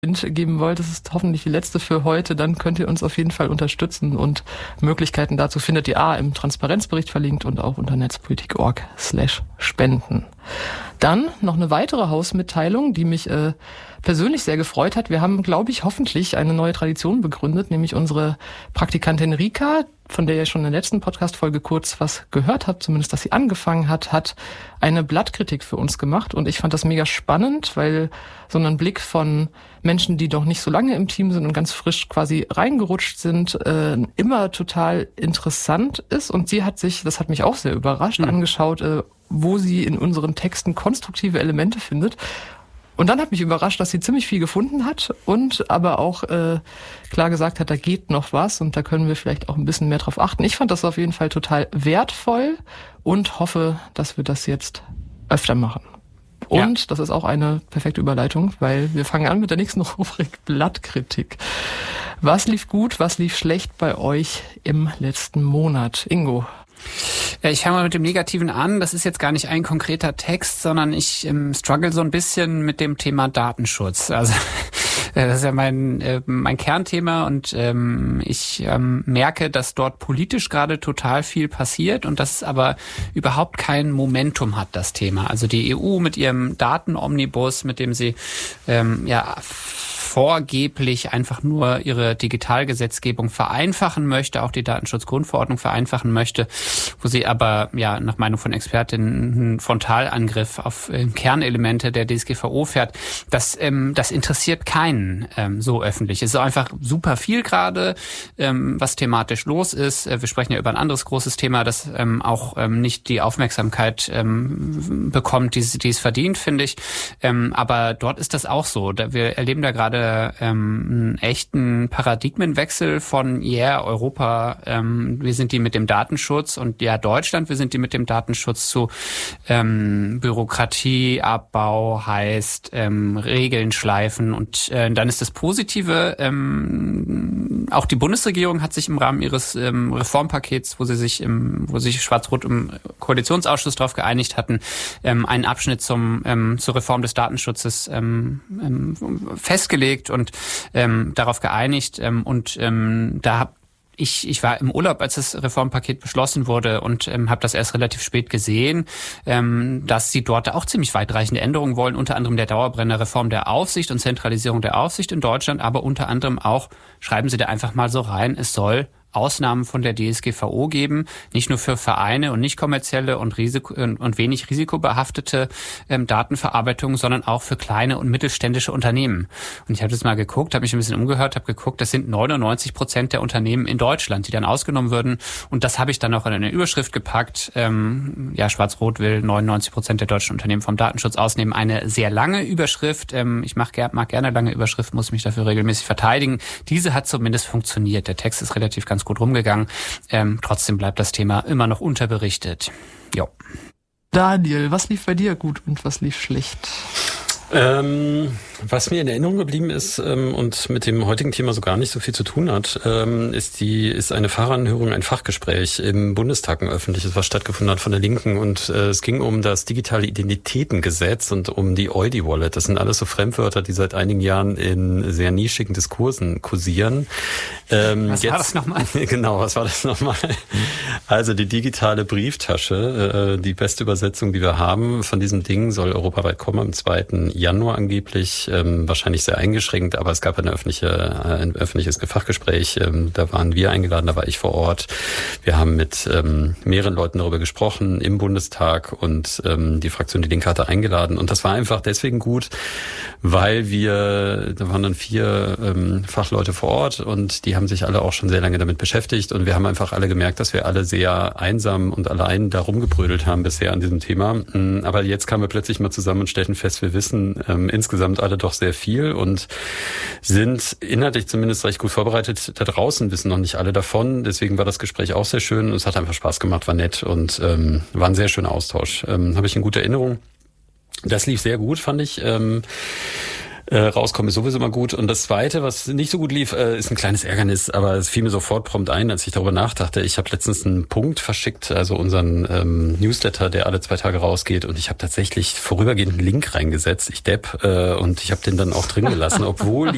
geben wollt, das ist hoffentlich die letzte für heute, dann könnt ihr uns auf jeden Fall unterstützen und Möglichkeiten dazu findet ihr im Transparenzbericht verlinkt und auch unter netzpolitik.org/spenden. Dann noch eine weitere Hausmitteilung, die mich persönlich sehr gefreut hat. Wir haben, glaube ich, hoffentlich eine neue Tradition begründet, nämlich unsere Praktikantin Rika, von der ihr schon in der letzten Podcast-Folge kurz was gehört habt, zumindest, dass sie angefangen hat eine Blattkritik für uns gemacht. Und ich fand das mega spannend, weil so ein Blick von Menschen, die doch nicht so lange im Team sind und ganz frisch quasi reingerutscht sind, immer total interessant ist. Und sie hat sich, das hat mich auch sehr überrascht, angeschaut, wo sie in unseren Texten konstruktive Elemente findet. Und dann hat mich überrascht, dass sie ziemlich viel gefunden hat und aber auch klar gesagt hat, da geht noch was und da können wir vielleicht auch ein bisschen mehr drauf achten. Ich fand das auf jeden Fall total wertvoll und hoffe, dass wir das jetzt öfter machen. Und das ist auch eine perfekte Überleitung, weil wir fangen an mit der nächsten Rubrik Blattkritik. Was lief gut, was lief schlecht bei euch im letzten Monat? Ingo? Ich fange mal mit dem Negativen an. Das ist jetzt gar nicht ein konkreter Text, sondern ich struggle so ein bisschen mit dem Thema Datenschutz. Also das ist ja mein Kernthema und ich merke, dass dort politisch gerade total viel passiert und dass es aber überhaupt kein Momentum hat, das Thema. Also die EU mit ihrem Datenomnibus, mit dem sie vorgeblich einfach nur ihre Digitalgesetzgebung vereinfachen möchte, auch die Datenschutzgrundverordnung vereinfachen möchte, wo sie aber nach Meinung von Expertinnen einen Frontalangriff auf Kernelemente der DSGVO fährt. Das interessiert keinen so öffentlich. Es ist einfach super viel gerade, was thematisch los ist. Wir sprechen ja über ein anderes großes Thema, das auch nicht die Aufmerksamkeit bekommt, die es verdient, finde ich. Aber dort ist das auch so. Wir erleben da gerade einen echten Paradigmenwechsel von Europa, wir sind die mit dem Datenschutz und Deutschland, wir sind die mit dem Datenschutz zu Bürokratieabbau heißt Regeln schleifen und dann ist das Positive, auch die Bundesregierung hat sich im Rahmen ihres Reformpakets, wo sie sich Schwarz-Rot im Koalitionsausschuss darauf geeinigt hatten, einen Abschnitt zur Reform des Datenschutzes festgelegt und darauf geeinigt ich war im Urlaub, als das Reformpaket beschlossen wurde und habe das erst relativ spät gesehen, dass sie dort auch ziemlich weitreichende Änderungen wollen, unter anderem der Dauerbrenner-Reform der Aufsicht und Zentralisierung der Aufsicht in Deutschland, aber unter anderem auch, schreiben sie da einfach mal so rein, es soll Ausnahmen von der DSGVO geben, nicht nur für Vereine und nicht kommerzielle und wenig risikobehaftete Datenverarbeitung, sondern auch für kleine und mittelständische Unternehmen. Und ich habe das mal geguckt, habe mich ein bisschen umgehört, habe geguckt, das sind 99% der Unternehmen in Deutschland, die dann ausgenommen würden. Und das habe ich dann auch in eine Überschrift gepackt. Schwarz-Rot will 99% der deutschen Unternehmen vom Datenschutz ausnehmen. Eine sehr lange Überschrift. Ich mag gerne lange Überschriften, muss mich dafür regelmäßig verteidigen. Diese hat zumindest funktioniert. Der Text ist relativ ganz gut rumgegangen. Trotzdem bleibt das Thema immer noch unterberichtet. Jo. Daniel, was lief bei dir gut und was lief schlecht? Was mir in Erinnerung geblieben ist und mit dem heutigen Thema so gar nicht so viel zu tun hat, ist eine Fahreranhörung, ein Fachgespräch im Bundestag, ein öffentliches, was stattgefunden hat von der Linken. Und es ging um das digitale Identitätengesetz und um die Eudi-Wallet. Das sind alles so Fremdwörter, die seit einigen Jahren in sehr nischigen Diskursen kursieren. Was war das nochmal? Genau, was war das nochmal? Also die digitale Brieftasche, die beste Übersetzung, die wir haben von diesem Ding, soll europaweit kommen am 2. Januar angeblich, wahrscheinlich sehr eingeschränkt, aber es gab ein öffentliches Fachgespräch, da waren wir eingeladen, da war ich vor Ort. Wir haben mit mehreren Leuten darüber gesprochen im Bundestag und die Fraktion Die Linke hatte eingeladen und das war einfach deswegen gut, weil da waren dann 4 Fachleute vor Ort und die haben sich alle auch schon sehr lange damit beschäftigt und wir haben einfach alle gemerkt, dass wir alle sehr einsam und allein da rumgebrödelt haben bisher an diesem Thema. Aber jetzt kamen wir plötzlich mal zusammen und stellten fest, wir wissen insgesamt alle doch sehr viel und sind inhaltlich zumindest recht gut vorbereitet. Da draußen wissen noch nicht alle davon. Deswegen war das Gespräch auch sehr schön und es hat einfach Spaß gemacht, war nett und war ein sehr schöner Austausch. Habe ich in guter Erinnerung. Das lief sehr gut, fand ich. Rauskommen ist sowieso immer gut. Und das Zweite, was nicht so gut lief, ist ein kleines Ärgernis, aber es fiel mir sofort prompt ein, als ich darüber nachdachte. Ich habe letztens einen Punkt verschickt, also unseren Newsletter, der alle 2 Tage rausgeht. Und ich habe tatsächlich vorübergehend einen Link reingesetzt, ich Depp, und ich habe den dann auch drin gelassen, obwohl die